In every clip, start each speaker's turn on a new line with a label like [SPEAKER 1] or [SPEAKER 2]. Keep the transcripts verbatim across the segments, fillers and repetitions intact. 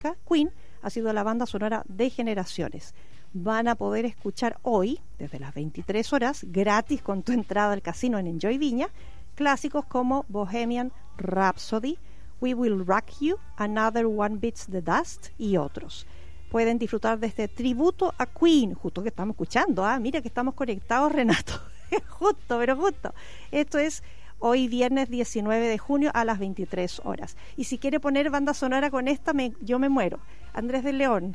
[SPEAKER 1] música, Queen ha sido la banda sonora de generaciones. Van a poder escuchar hoy, desde las veintitrés horas, gratis con tu entrada al casino en Enjoy Viña, clásicos como Bohemian Rhapsody, We Will Rock You, Another One Beats the Dust y otros. Pueden disfrutar de este tributo a Queen, justo que estamos escuchando. ¿ah? Mira que estamos conectados, Renato. justo, pero justo. Esto es hoy viernes diecinueve de junio a las veintitrés horas. Y si quiere poner banda sonora con esta, me, yo me muero. Andrés de León.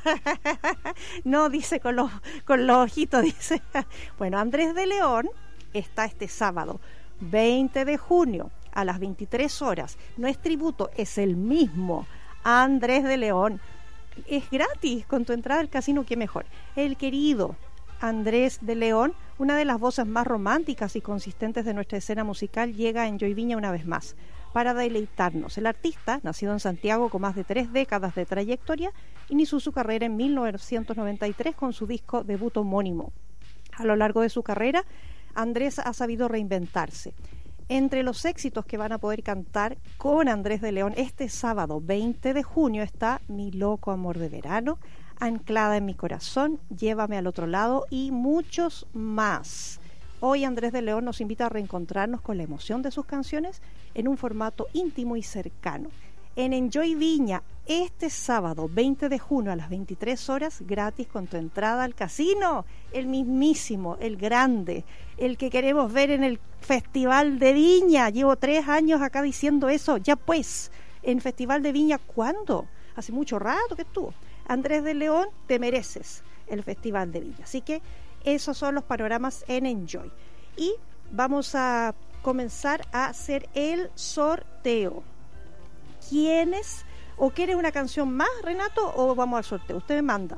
[SPEAKER 1] no, dice con los, con los ojitos, dice. Bueno, Andrés de León está este sábado, veinte de junio, a las veintitrés horas. No es tributo, es el mismo Andrés de León. Es gratis con tu entrada al casino, qué mejor. El querido Andrés de León, una de las voces más románticas y consistentes de nuestra escena musical, llega a Enjoy Viña una vez más para deleitarnos. El artista, nacido en Santiago con más de tres décadas de trayectoria, inició su carrera en mil novecientos noventa y tres con su disco debut homónimo. A lo largo de su carrera, Andrés ha sabido reinventarse. Entre los éxitos que van a poder cantar con Andrés de León este sábado veinte de junio está Mi loco amor de verano, Anclada en mi corazón, Llévame al otro lado y muchos más. Hoy Andrés de León nos invita a reencontrarnos con la emoción de sus canciones en un formato íntimo y cercano. En Enjoy Viña, este sábado veinte de junio a las veintitrés horas, gratis con tu entrada al casino, el mismísimo, el grande, el que queremos ver en el Festival de Viña. Llevo tres años acá diciendo eso, ya pues, en Festival de Viña, ¿cuándo? Hace mucho rato que estuvo. Andrés de León, te mereces el Festival de Viña. Así que esos son los panoramas en Enjoy. Y vamos a comenzar a hacer el sorteo. ¿Quiénes? ¿O quiere una canción más, Renato? ¿O vamos al sorteo? Usted me manda.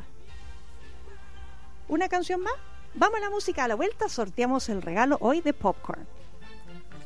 [SPEAKER 1] ¿Una canción más? Vamos a la música, a la vuelta sorteamos el regalo hoy de Popcorn.